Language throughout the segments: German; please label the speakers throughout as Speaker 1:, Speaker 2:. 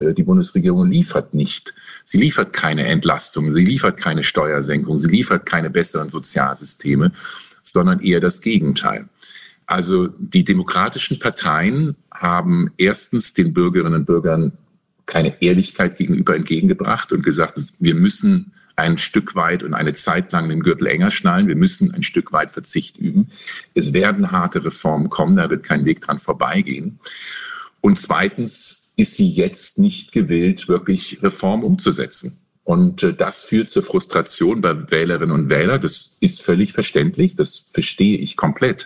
Speaker 1: Die Bundesregierung liefert nicht. Sie liefert keine Entlastung, sie liefert keine Steuersenkung, sie liefert keine besseren Sozialsysteme, sondern eher das Gegenteil. Also die demokratischen Parteien haben erstens den Bürgerinnen und Bürgern keine Ehrlichkeit gegenüber entgegengebracht und gesagt, wir müssen ein Stück weit und eine Zeit lang den Gürtel enger schnallen. Wir müssen ein Stück weit Verzicht üben. Es werden harte Reformen kommen, da wird kein Weg dran vorbeigehen. Und zweitens ist sie jetzt nicht gewillt, wirklich Reformen umzusetzen. Und das führt zur Frustration bei Wählerinnen und Wählern. Das ist völlig verständlich, das verstehe ich komplett.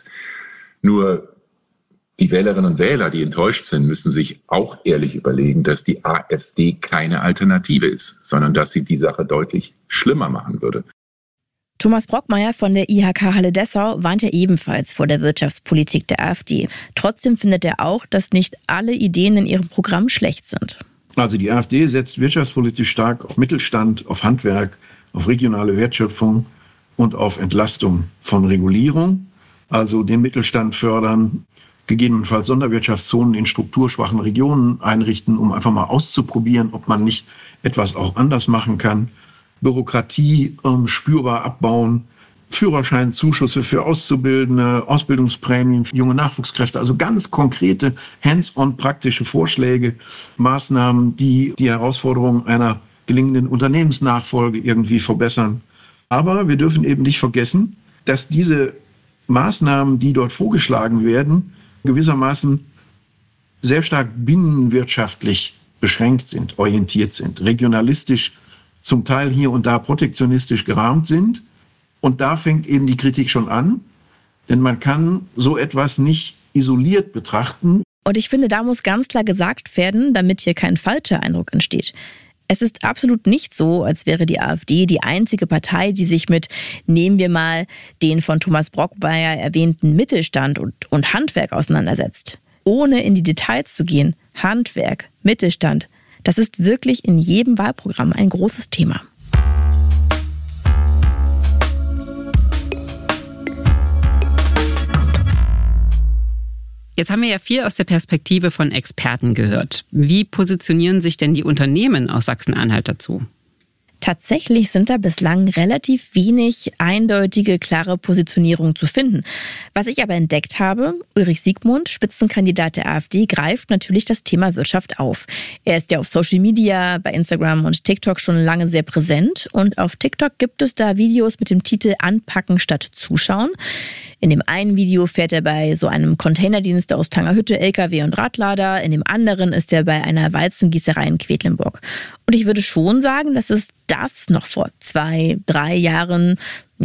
Speaker 1: Nur die Wählerinnen und Wähler, die enttäuscht sind, müssen sich auch ehrlich überlegen, dass die AfD keine Alternative ist, sondern dass sie die Sache deutlich schlimmer machen würde.
Speaker 2: Thomas Brockmeier von der IHK Halle Dessau warnt ja ebenfalls vor der Wirtschaftspolitik der AfD. Trotzdem findet er auch, dass nicht alle Ideen in ihrem Programm schlecht sind.
Speaker 3: Also die AfD setzt wirtschaftspolitisch stark auf Mittelstand, auf Handwerk, auf regionale Wertschöpfung und auf Entlastung von Regulierung. Also den Mittelstand fördern, gegebenenfalls Sonderwirtschaftszonen in strukturschwachen Regionen einrichten, um einfach mal auszuprobieren, ob man nicht etwas auch anders machen kann. Bürokratie spürbar abbauen, Führerscheinzuschüsse für Auszubildende, Ausbildungsprämien für junge Nachwuchskräfte, also ganz konkrete, hands-on praktische Vorschläge, Maßnahmen, die die Herausforderungen einer gelingenden Unternehmensnachfolge irgendwie verbessern. Aber wir dürfen eben nicht vergessen, dass diese Maßnahmen, die dort vorgeschlagen werden, gewissermaßen sehr stark binnenwirtschaftlich beschränkt sind, orientiert sind, regionalistisch, zum Teil hier und da protektionistisch gerahmt sind. Und da fängt eben die Kritik schon an, denn man kann so etwas nicht isoliert betrachten.
Speaker 2: Und ich finde, da muss ganz klar gesagt werden, damit hier kein falscher Eindruck entsteht. Es ist absolut nicht so, als wäre die AfD die einzige Partei, die sich mit, nehmen wir mal, den von Thomas Brockmeier erwähnten Mittelstand und Handwerk auseinandersetzt. Ohne in die Details zu gehen, Handwerk, Mittelstand, das ist wirklich in jedem Wahlprogramm ein großes Thema.
Speaker 4: Jetzt haben wir ja viel aus der Perspektive von Experten gehört. Wie positionieren sich denn die Unternehmen aus Sachsen-Anhalt dazu?
Speaker 2: Tatsächlich sind da bislang relativ wenig eindeutige, klare Positionierungen zu finden. Was ich aber entdeckt habe, Ulrich Siegmund, Spitzenkandidat der AfD, greift natürlich das Thema Wirtschaft auf. Er ist ja auf Social Media, bei Instagram und TikTok schon lange sehr präsent. Und auf TikTok gibt es da Videos mit dem Titel Anpacken statt Zuschauen. In dem einen Video fährt er bei so einem Containerdienst aus Tangerhütte LKW und Radlader. In dem anderen ist er bei einer Weizengießerei in Quedlinburg. Und ich würde schon sagen, dass es das noch vor 2-3 Jahren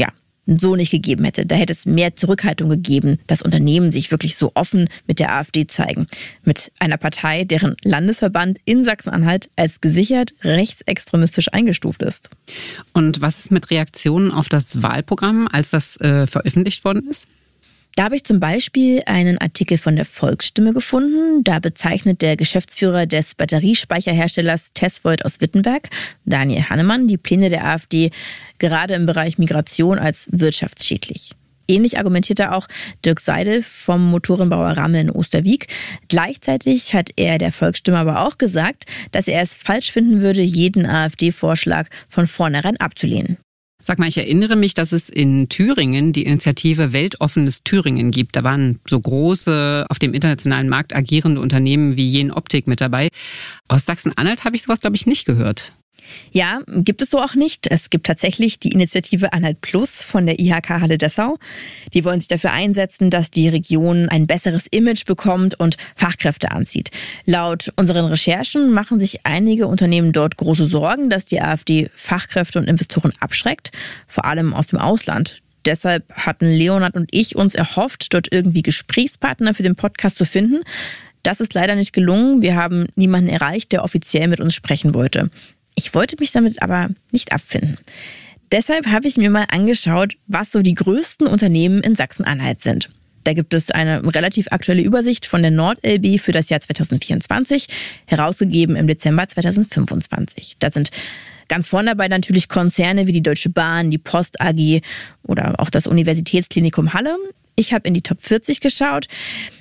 Speaker 2: so nicht gegeben hätte. Da hätte es mehr Zurückhaltung gegeben, dass Unternehmen sich wirklich so offen mit der AfD zeigen. Mit einer Partei, deren Landesverband in Sachsen-Anhalt als gesichert rechtsextremistisch eingestuft ist.
Speaker 4: Und was ist mit Reaktionen auf das Wahlprogramm, als das veröffentlicht worden ist?
Speaker 2: Da habe ich zum Beispiel einen Artikel von der Volksstimme gefunden. Da bezeichnet der Geschäftsführer des Batteriespeicherherstellers Tesvolt aus Wittenberg, Daniel Hannemann, die Pläne der AfD gerade im Bereich Migration als wirtschaftsschädlich. Ähnlich argumentierte auch Dirk Seidel vom Motorenbauer Rammel in Osterwieck. Gleichzeitig hat er der Volksstimme aber auch gesagt, dass er es falsch finden würde, jeden AfD-Vorschlag von vornherein abzulehnen.
Speaker 4: Sag mal, ich erinnere mich, dass es in Thüringen die Initiative Weltoffenes Thüringen gibt. Da waren so große, auf dem internationalen Markt agierende Unternehmen wie Jenoptik mit dabei. Aus Sachsen-Anhalt habe ich sowas, glaube ich, nicht gehört.
Speaker 2: Ja, gibt es so auch nicht. Es gibt tatsächlich die Initiative Anhalt Plus von der IHK Halle Dessau. Die wollen sich dafür einsetzen, dass die Region ein besseres Image bekommt und Fachkräfte anzieht. Laut unseren Recherchen machen sich einige Unternehmen dort große Sorgen, dass die AfD Fachkräfte und Investoren abschreckt, vor allem aus dem Ausland. Deshalb hatten Leonhard und ich uns erhofft, dort irgendwie Gesprächspartner für den Podcast zu finden. Das ist leider nicht gelungen. Wir haben niemanden erreicht, der offiziell mit uns sprechen wollte. Ich wollte mich damit aber nicht abfinden. Deshalb habe ich mir mal angeschaut, was so die größten Unternehmen in Sachsen-Anhalt sind. Da gibt es eine relativ aktuelle Übersicht von der NordLB für das Jahr 2024, herausgegeben im Dezember 2025. Da sind ganz vorne dabei natürlich Konzerne wie die Deutsche Bahn, die Post AG oder auch das Universitätsklinikum Halle. Ich habe in die Top 40 geschaut.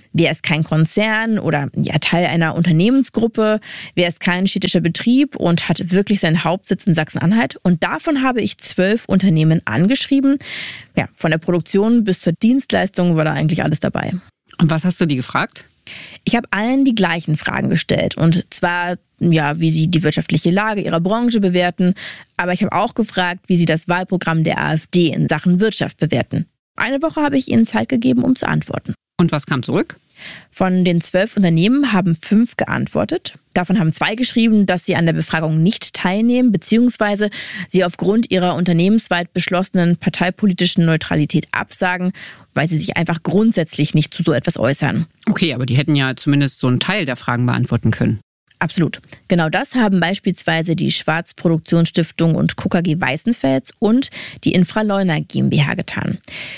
Speaker 2: Wer ist kein Konzern oder Teil einer Unternehmensgruppe? Wer ist kein städtischer Betrieb und hat wirklich seinen Hauptsitz in Sachsen-Anhalt? Und davon habe ich 12 Unternehmen angeschrieben. Ja, von der Produktion bis zur Dienstleistung war da eigentlich alles dabei.
Speaker 4: Und was hast du die gefragt?
Speaker 2: Ich habe allen die gleichen Fragen gestellt und zwar, wie sie die wirtschaftliche Lage ihrer Branche bewerten, aber ich habe auch gefragt, wie sie das Wahlprogramm der AfD in Sachen Wirtschaft bewerten. Eine Woche habe ich ihnen Zeit gegeben, um zu antworten.
Speaker 4: Und was kam zurück?
Speaker 2: Von den 12 Unternehmen haben 5 geantwortet. Davon haben 2 geschrieben, dass sie an der Befragung nicht teilnehmen, beziehungsweise sie aufgrund ihrer unternehmensweit beschlossenen parteipolitischen Neutralität absagen, weil sie sich einfach grundsätzlich nicht zu so etwas äußern.
Speaker 4: Okay, aber die hätten ja zumindest so einen Teil der Fragen beantworten können.
Speaker 2: Absolut. Genau das haben beispielsweise die Schwarz Produktionsstiftung und KKG Weißenfels und die Infraleuna GmbH getan.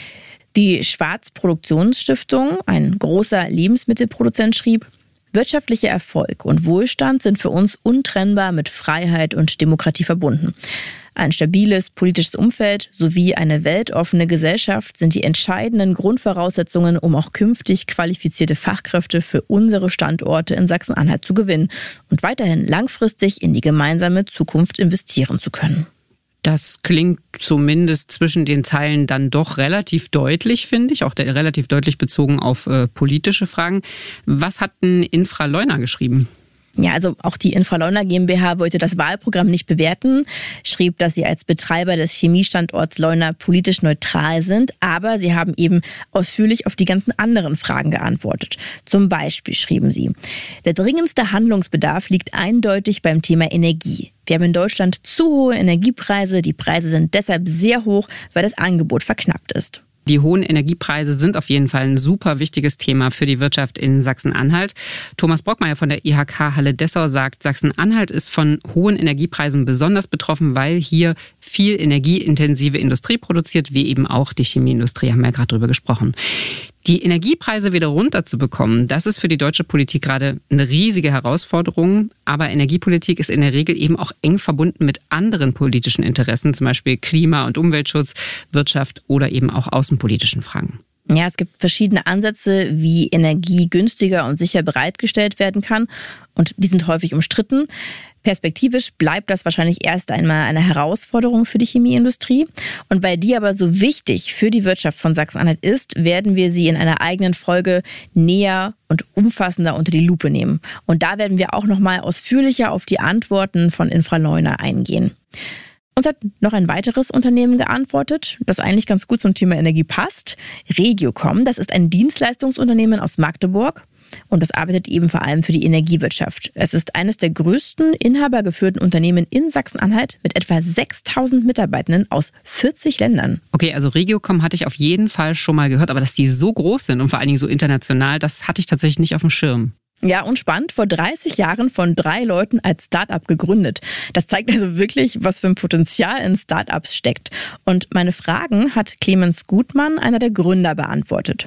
Speaker 2: Die Schwarz Produktionsstiftung, ein großer Lebensmittelproduzent, schrieb: Wirtschaftlicher Erfolg und Wohlstand sind für uns untrennbar mit Freiheit und Demokratie verbunden. Ein stabiles politisches Umfeld sowie eine weltoffene Gesellschaft sind die entscheidenden Grundvoraussetzungen, um auch künftig qualifizierte Fachkräfte für unsere Standorte in Sachsen-Anhalt zu gewinnen und weiterhin langfristig in die gemeinsame Zukunft investieren zu können.
Speaker 4: Das klingt zumindest zwischen den Zeilen dann doch relativ deutlich, finde ich, auch relativ deutlich bezogen auf politische Fragen. Was hat denn Infraleuna geschrieben?
Speaker 2: Ja, also auch die Infraleuna GmbH wollte das Wahlprogramm nicht bewerten, schrieb, dass sie als Betreiber des Chemiestandorts Leuna politisch neutral sind, aber sie haben eben ausführlich auf die ganzen anderen Fragen geantwortet. Zum Beispiel schrieben sie: Der dringendste Handlungsbedarf liegt eindeutig beim Thema Energie. Wir haben in Deutschland zu hohe Energiepreise, die Preise sind deshalb sehr hoch, weil das Angebot verknappt ist.
Speaker 4: Die hohen Energiepreise sind auf jeden Fall ein super wichtiges Thema für die Wirtschaft in Sachsen-Anhalt. Thomas Brockmeier von der IHK Halle Dessau sagt, Sachsen-Anhalt ist von hohen Energiepreisen besonders betroffen, weil hier viel energieintensive Industrie produziert, wie eben auch die Chemieindustrie, haben wir ja gerade drüber gesprochen. Die Energiepreise wieder runterzubekommen, das ist für die deutsche Politik gerade eine riesige Herausforderung. Aber Energiepolitik ist in der Regel eben auch eng verbunden mit anderen politischen Interessen, zum Beispiel Klima- und Umweltschutz, Wirtschaft oder eben auch außenpolitischen Fragen.
Speaker 2: Ja, es gibt verschiedene Ansätze, wie Energie günstiger und sicher bereitgestellt werden kann. Und die sind häufig umstritten. Perspektivisch bleibt das wahrscheinlich erst einmal eine Herausforderung für die Chemieindustrie. Und weil die aber so wichtig für die Wirtschaft von Sachsen-Anhalt ist, werden wir sie in einer eigenen Folge näher und umfassender unter die Lupe nehmen. Und da werden wir auch nochmal ausführlicher auf die Antworten von Infraleuna eingehen. Uns hat noch ein weiteres Unternehmen geantwortet, das eigentlich ganz gut zum Thema Energie passt. Regiocom, das ist ein Dienstleistungsunternehmen aus Magdeburg und das arbeitet eben vor allem für die Energiewirtschaft. Es ist eines der größten inhabergeführten Unternehmen in Sachsen-Anhalt mit etwa 6.000 Mitarbeitenden aus 40 Ländern.
Speaker 4: Okay, also Regiocom hatte ich auf jeden Fall schon mal gehört, aber dass die so groß sind und vor allen Dingen so international, das hatte ich tatsächlich nicht auf dem Schirm.
Speaker 2: Ja, und spannend, vor 30 Jahren von 3 Leuten als Start-up gegründet. Das zeigt also wirklich, was für ein Potenzial in Start-ups steckt. Und meine Fragen hat Clemens Gutmann, einer der Gründer, beantwortet.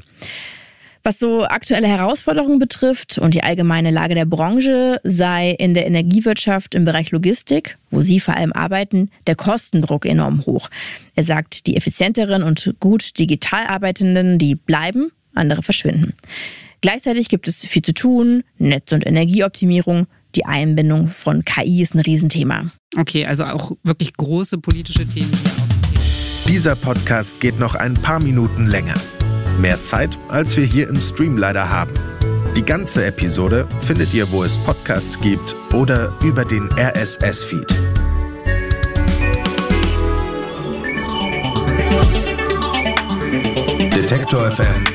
Speaker 2: Was so aktuelle Herausforderungen betrifft und die allgemeine Lage der Branche, sei in der Energiewirtschaft im Bereich Logistik, wo Sie vor allem arbeiten, der Kostendruck enorm hoch. Er sagt, die effizienteren und gut digital Arbeitenden, die bleiben, andere verschwinden. Gleichzeitig gibt es viel zu tun, Netz- und Energieoptimierung, die Einbindung von KI ist ein Riesenthema.
Speaker 4: Okay, also auch wirklich große politische Themen hier auf dem Thema.
Speaker 5: Dieser Podcast geht noch ein paar Minuten länger. Mehr Zeit, als wir hier im Stream leider haben. Die ganze Episode findet ihr, wo es Podcasts gibt oder über den RSS-Feed. Detektor FM